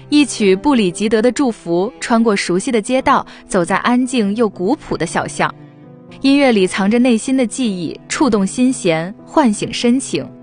一曲布里吉德的祝福，穿过熟悉的街道，走在安静又古朴的小巷。音乐里藏着内心的记忆，触动心弦，唤醒深情。